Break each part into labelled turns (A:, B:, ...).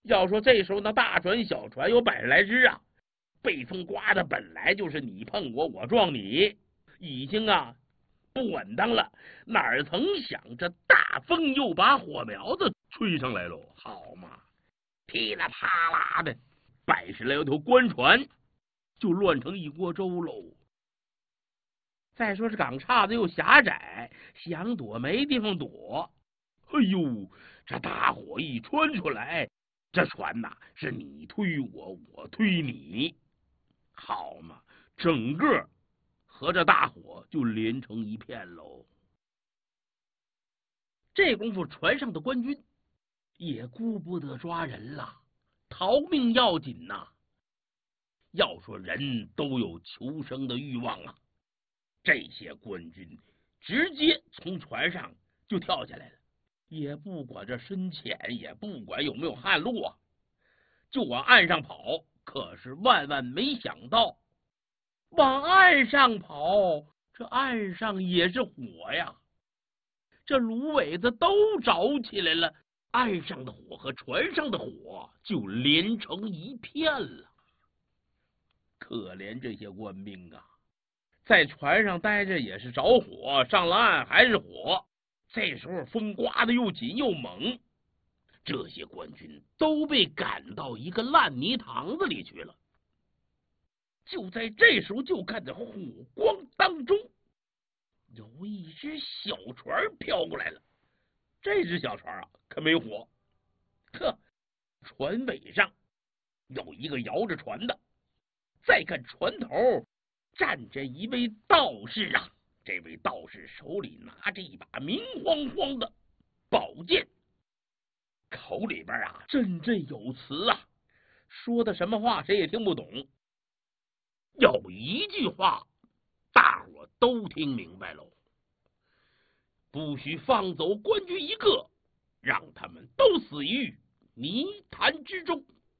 A: 要说这时候那大船小船有100来只啊，北风刮的本来就是你碰我，我撞你，已经不稳当了，哪曾想这大风又把火苗子吹上来喽！好嘛，噼里啪啦的，100来头官船就乱成一锅粥喽。再说这港岔子又狭窄，想躲没地方躲。哎呦，这大火一穿出来，这船是你推我，我推你，好嘛，整个和这大火就连成一片喽。这功夫，船上的官军也顾不得抓人了，逃命要紧呐。要说人都有求生的欲望啊，这些官军直接从船上就跳下来了，也不管这深浅，也不管有没有旱路啊，就往岸上跑。可是万万没想到，往岸上跑，这岸上也是火呀，这芦苇子都着起来了，岸上的火和船上的火就连成一片了。可怜这些官兵啊，在船上待着也是着火，上了岸还是火。这时候风刮得又紧又猛，这些官军都被赶到一个烂泥塘子里去了。就在这时候，就看在火光当中，有一只小船飘过来了。这只小船可没火，船尾上有一个摇着船的，再看船头站着一位道士啊。这位道士手里拿着一把明晃晃的宝剑，口里边振振有词啊，说的什么话谁也听不懂。有一句话大伙都听明白喽：不许放走官军一个，让他们都死于泥潭之中。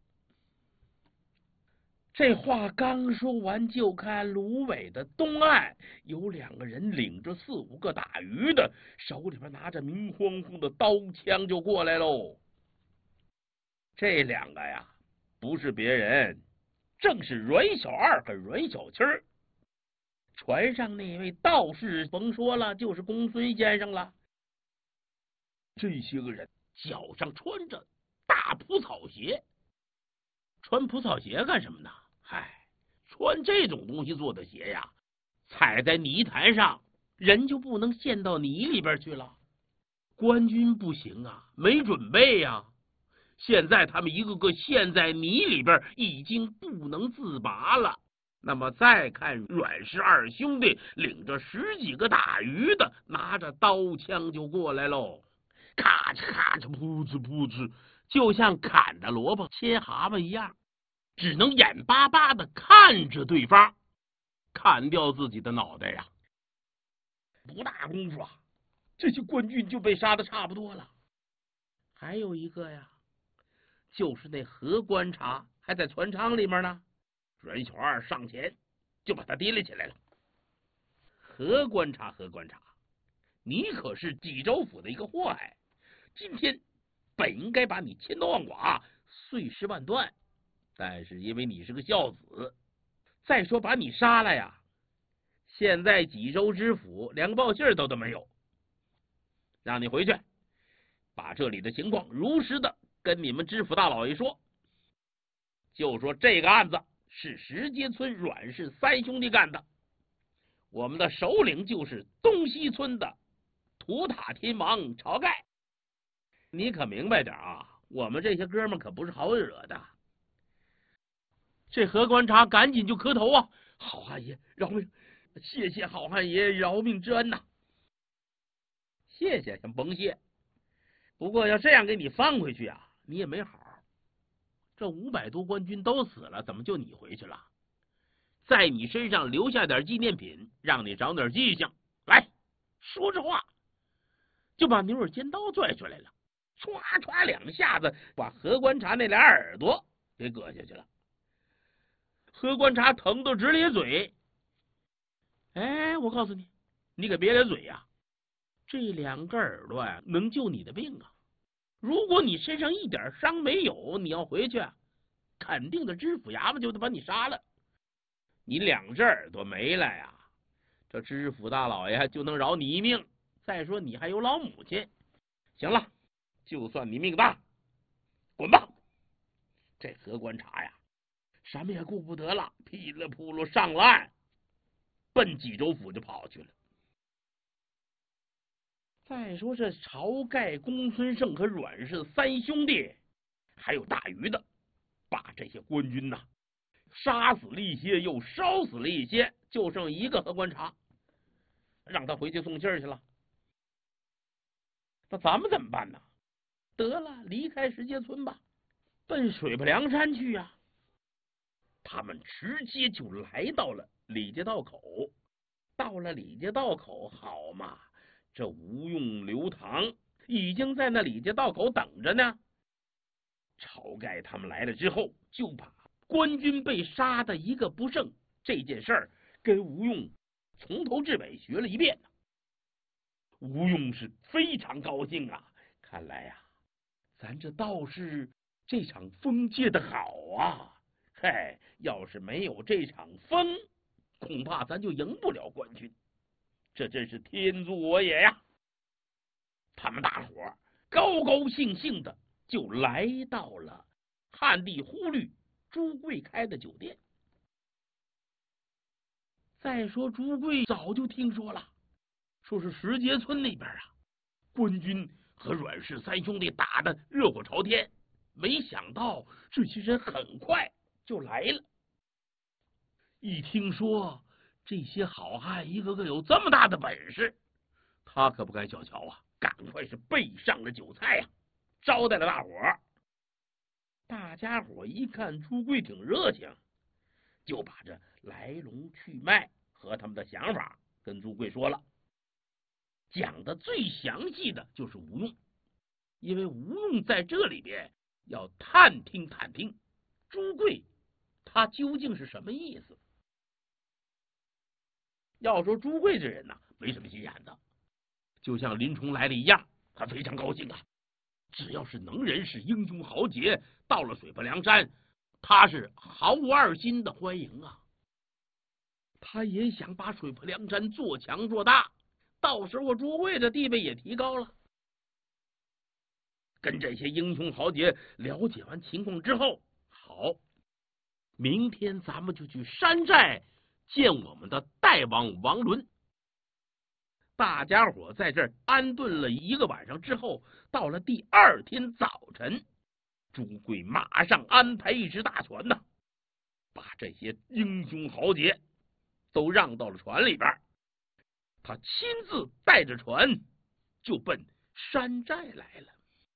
A: 这话刚说完，就看芦苇的东岸有2个人领着4、5个打鱼的，手里边拿着明晃晃的刀枪就过来喽。这2个呀，不是别人，正是阮小二和阮小七。船上那位道士甭说了，就是公孙先生了。这些个人脚上穿着大蒲草鞋，穿蒲草鞋干什么呢？穿这种东西做的鞋呀，踩在泥潭上，人就不能陷到泥里边去了。官军不行啊，没准备呀。现在他们一个个陷在泥里边，已经不能自拔了。那么再看阮氏2兄弟领着10几个打鱼的，拿着刀枪就过来喽，咔嚓咔嚓，噗呲噗呲，就像砍的萝卜切蛤蟆一样，只能眼巴巴的看着对方砍掉自己的脑袋呀。不大功夫这些官军就被杀的差不多了。还有一个呀，就是那何观察还在船舱里面呢。阮小二上前就把他提了起来了。何观察，你可是济州府的一个祸害，今天本应该把你千刀万剐，碎尸万段，但是因为你是个孝子，再说把你杀了呀，现在济州知府连个报信都没有，让你回去把这里的情况如实的跟你们知府大老爷说，就说这个案子是石碣村阮氏3兄弟干的，我们的首领就是东西村的土塔天王晁盖。你可明白点我们这些哥们可不是好惹的。这何观察赶紧就磕头好汉爷饶命，谢谢好汉爷饶命之恩呐。谢谢，先甭谢。不过要这样给你放回去你也没好。这500多官军都死了，怎么就你回去了？在你身上留下点纪念品，让你长点记性。来，说着话就把牛耳尖刀拽出来了，唰唰2下子把何观察那俩耳朵给割下去了。何观察疼得直咧嘴。我告诉你，你可别咧嘴这2个耳朵能救你的病如果你身上一点伤没有，你要回去，肯定的知府衙门就得把你杀了。你2只耳朵没了呀，这知府大老爷就能饶你一命。再说你还有老母亲。行了，就算你命大，滚吧！这何观察呀，什么也顾不得了，噼里扑噜上了岸，奔济州府就跑去了。再说这晁盖、公孙胜和阮氏3兄弟，还有大鱼的，把这些官军呐杀死了一些，又烧死了一些，就剩一个何观察，让他回去送信去了。那咱们怎么办呢？得了，离开石碣村吧，奔水泊梁山去呀。他们直接就来到了李家道口。到了李家道口，好嘛，这吴用、刘唐已经在那李家道口等着呢。晁盖他们来了之后，就把官军被杀的一个不剩这件事儿跟吴用从头至尾学了一遍。吴用是非常高兴啊，看来呀，咱这道士这场风借的好啊！嗨，要是没有这场风，恐怕咱就赢不了官军，这真是天助我也呀！他们大伙高高兴兴的就来到了汉地忽律朱贵开的酒店。再说朱贵早就听说了，说是石碣村那边啊，官军和阮氏3兄弟打得热火朝天，没想到这些人很快就来了。一听说这些好汉一个个有这么大的本事，他可不敢小瞧啊，赶快是备上了酒菜呀，招待了大伙。大家伙一看朱贵挺热情，就把这来龙去脉和他们的想法跟朱贵说了。讲的最详细的就是吴用，因为吴用在这里边要探听探听朱贵他究竟是什么意思。要说朱贵这人呢，没什么心眼子，就像林冲来了一样，他非常高兴啊。只要是能人是英雄豪杰，到了水泊梁山，他是毫无二心的欢迎啊。他也想把水泊梁山做强做大，到时候朱贵的地位也提高了。跟这些英雄豪杰了解完情况之后，好，明天咱们就去山寨见我们的代王王伦。大家伙在这儿安顿了1个晚上之后，到了第2天早晨，朱贵马上安排一只大船呢，把这些英雄豪杰都让到了船里边。他亲自带着船就奔山寨来了。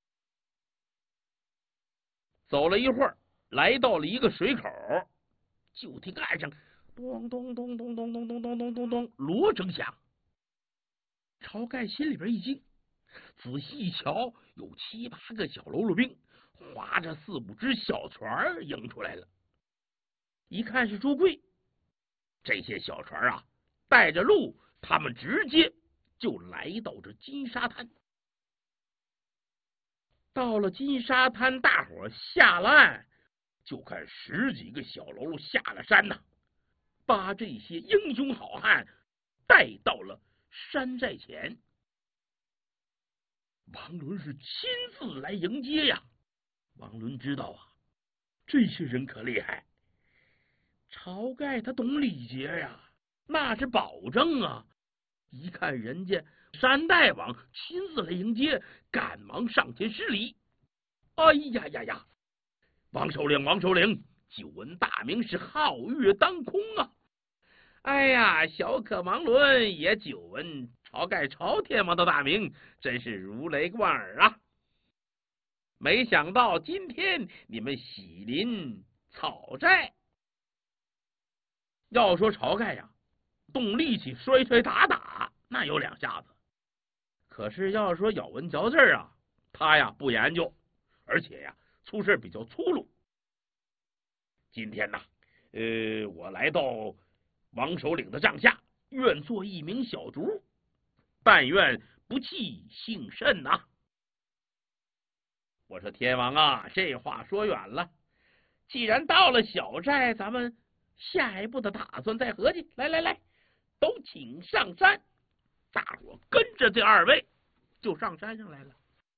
A: 走了一会儿，来到了一个水口，就听岸上咚咚咚咚咚咚咚咚咚咚咚锣声响。晁盖心里边一惊，仔细一瞧，有7、8个小喽啰兵划着4、5只小船迎出来了。一看是朱贵，这些小船啊带着路，他们直接就来到这金沙滩。到了金沙滩，大伙下了岸，就看10几个小喽啰下了山呐，把这些英雄好汉带到了山寨前。王伦是亲自来迎接呀。王伦知道啊，这些人可厉害，晁盖他懂礼节呀，那是保证啊。一看人家山大王亲自来迎接，赶忙上前施礼。哎呀呀呀，王首领，王首领，久闻大名是皓月当空啊。哎呀，小可王伦也久闻晁盖晁天王的大名，真是如雷贯耳啊。没想到今天你们喜临草寨。要说晁盖呀，动力气摔摔打打那有2下子，可是要说咬文嚼字啊，他呀不研究，而且呀出事比较粗鲁。今天呐，我来到王首领的帐下，愿做一名小卒，但愿不弃幸甚呐。 我说天王啊，这话说远了，既然到了小寨，咱们下一步的打算再合计。来来来，都请上山。大伙跟着这二位就上山上来了。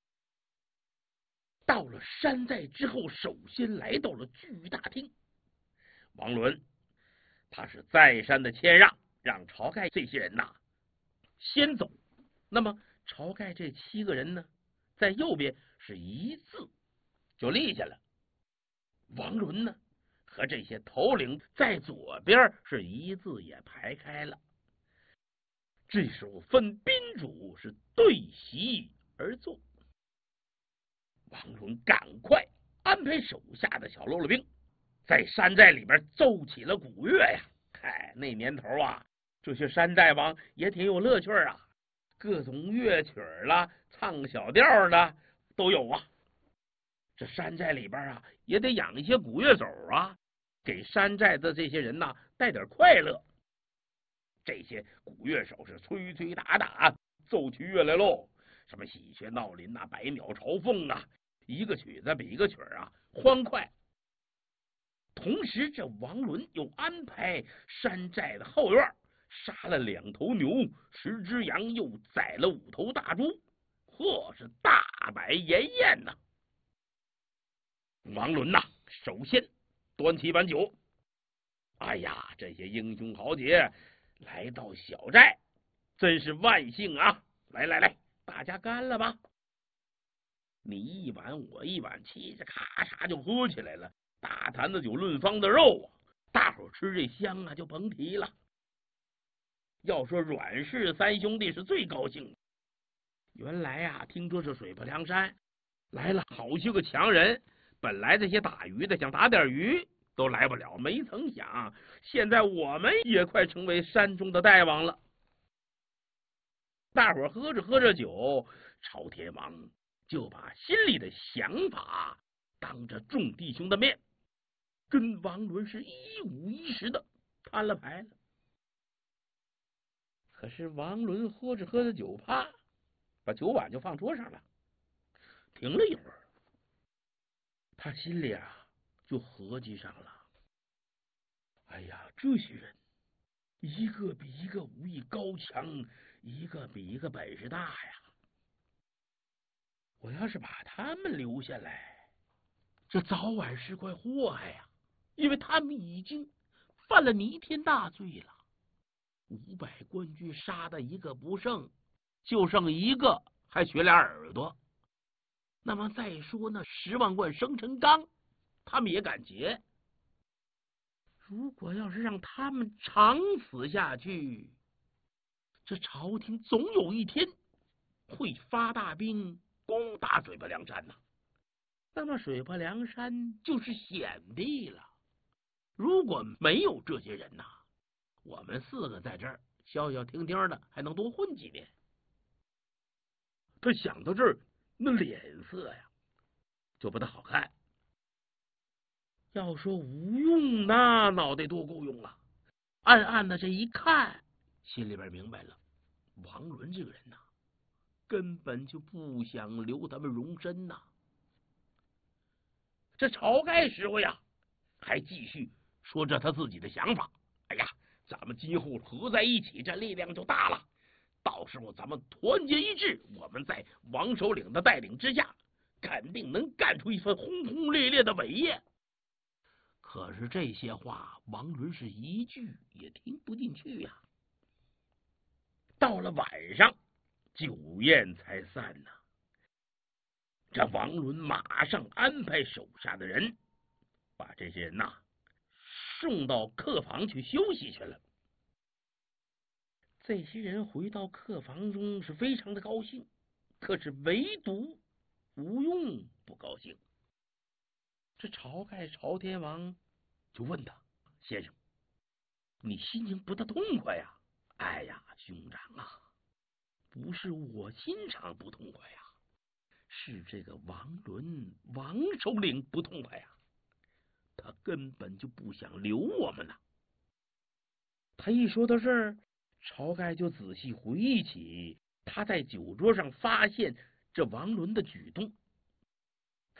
A: 到了山寨之后，首先来到了聚大厅。王伦他是再三的谦让晁盖这些人呐先走。那么晁盖这7个人呢，在右边是一字就立下了。王伦呢和这些头领在左边是一字也排开了。这时候分宾主是对席而坐。王伦赶快安排手下的小喽啰兵在山寨里边奏起了鼓乐呀。那年头啊，这些山寨王也挺有乐趣啊，各种乐曲啦、唱小调的都有啊。这山寨里边啊，也得养一些鼓乐手啊，给山寨的这些人呐带点快乐。这些鼓乐手是吹吹打打，奏起乐来喽，什么喜鹊闹林呐、百鸟朝凤啊，一个曲子比一个曲啊欢快。同时，这王伦又安排山寨的后院杀了2头牛、10只羊，又宰了5头大猪，嚯，是大摆筵宴呐！王伦呐，首先端起一碗酒。哎呀，这些英雄豪杰来到小寨，真是万幸啊！来来来，大家干了吧！你一碗我一碗，嘁哧咔嚓就喝起来了。大坛子酒，论方的肉啊，大伙吃这香啊，就甭提了。要说阮氏3兄弟是最高兴的。原来啊，听说是水泊梁山来了好些个强人，本来这些打鱼的想打点鱼都来不了，没曾想现在我们也快成为山中的大王了。大伙喝着喝着酒，朝天王就把心里的想法当着众弟兄的面跟王伦是一五一十的摊了牌了。可是王伦喝着喝着酒怕，把酒碗就放桌上了，停了一会儿，他心里啊就合计上了，哎呀，这些人一个比一个武艺高强，一个比一个本事大呀，我要是把他们留下来，这早晚是块祸害呀，因为他们已经犯了弥天大罪了。500官军杀的一个不剩，就剩一个还瘸俩耳朵。那么再说那10万贯生辰纲，他们也敢劫。如果要是让他们长死下去，这朝廷总有一天会发大兵攻打水泊梁山呐。那么水泊梁山就是险地了。如果没有这些人呐，我们4个在这儿消消停停的，还能多混几年。他想到这儿，那脸色呀就不大好看。要说吴用那脑袋多够用啊，暗暗的这一看，心里边明白了，王伦这个人呐，根本就不想留他们容身呐。这晁盖时候呀，还继续说着他自己的想法。哎呀，咱们今后合在一起，这力量就大了。到时候咱们团结一致，我们在王首领的带领之下，肯定能干出一番轰轰烈烈的伟业。可是这些话，王伦是一句也听不进去呀。到了晚上，酒宴才散呢。这王伦马上安排手下的人，把这些人呐送到客房去休息去了。这些人回到客房中是非常的高兴，可是唯独吴用不高兴。这晁盖晁天王就问他：“先生，你心情不大痛快呀？”“哎呀，兄长啊，不是我心肠不痛快呀，是这个王伦王首领不痛快呀，他根本就不想留我们呐。”他一说到这儿，晁盖就仔细回忆起他在酒桌上发现这王伦的举动。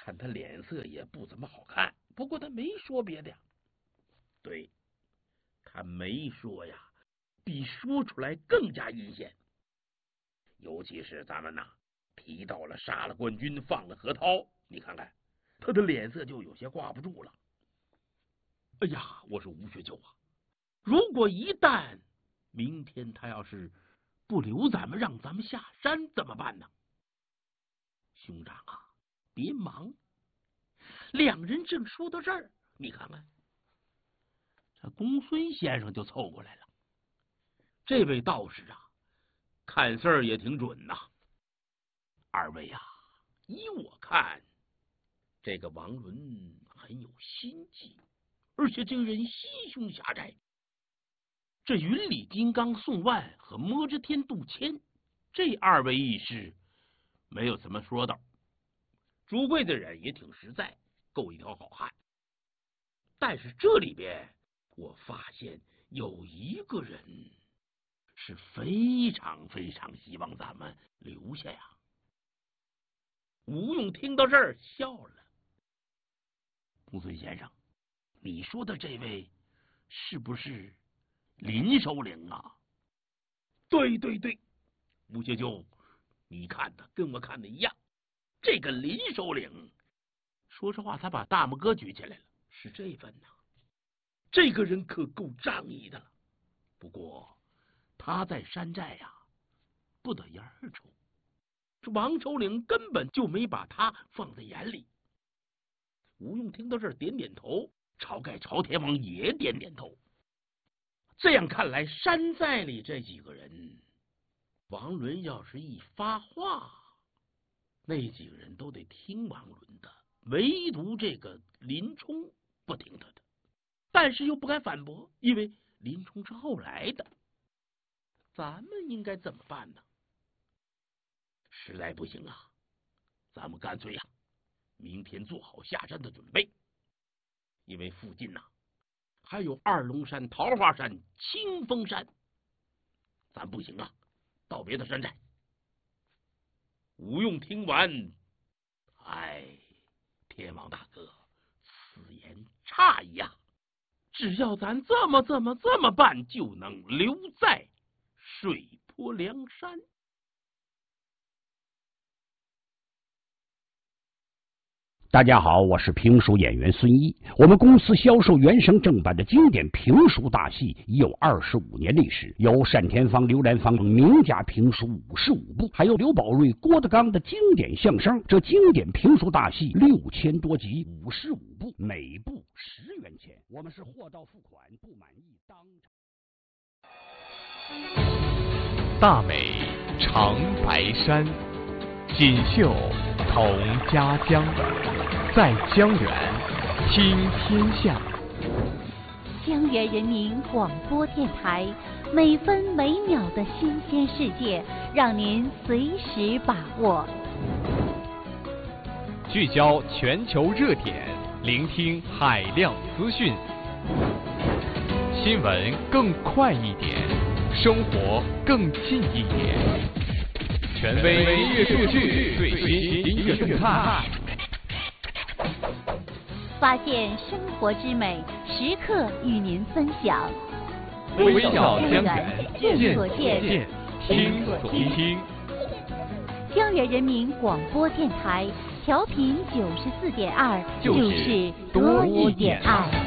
A: 看他脸色也不怎么好看，不过他没说别的呀。对，他没说呀，比说出来更加阴险。尤其是咱们提到了杀了冠军，放了何涛，你看看他的脸色就有些挂不住了。哎呀，我说吴学究啊，如果一旦明天他要是不留咱们，让咱们下山怎么办呢？兄长啊，别忙。两人正说到这儿，你看看这公孙先生就凑过来了。这位道士啊，看事儿也挺准呐。二位啊，依我看，这个王伦很有心计，而且这个人心胸狭窄。这云里金刚宋万和摸着天杜迁，这二位义士没有怎么说道。朱贵的人也挺实在，够一条好汉。但是这里边我发现有一个人是非常非常希望咱们留下呀。吴用听到这儿笑了。公孙先生，你说的这位是不是林首领啊？对对对，吴学究，你看的跟我看的一样。这个林首领，说实话，他把大拇哥举起来了，是这份呐。这个人可够仗义的了。不过他在山寨呀，不得一二处。这王首领根本就没把他放在眼里。吴用听到这儿点点头，晁盖、朝天王也点点头。这样看来，山寨里这几个人，王伦要是一发话，那几个人都得听王伦的，唯独这个林冲不听他的，但是又不敢反驳，因为林冲是后来的。咱们应该怎么办呢？实在不行啊，咱们干脆呀，明天做好下山的准备，因为附近还有二龙山、桃花山、清风山，咱不行啊，到别的山寨。吴用听完，天王大哥，此言差矣呀！只要咱这么办，就能留在水泊梁山。
B: 大家好，我是评书演员孙一。我们公司销售原声正版的经典评书大戏已有25年历史，有单田芳、刘兰芳名家评书55部，还有刘宝瑞、郭德纲的经典相声。这经典评书大戏6000多集，55部，每部10元钱。我们是货到付款，不满意当场。
C: 大美长白山，锦绣同家乡，在江源听天下。
D: 江源人民广播电台，每分每秒的新鲜世界，让您随时把握。
C: 聚焦全球热点，聆听海量资讯，新闻更快一点，生活更近一点。权威音乐数据，最新音乐动态，
D: 发现生活之美，时刻与您分享。
C: 微笑江源，
D: 见所见，
C: 听所听。
D: 江源人民广播电台，调频94.2，就是多一点爱。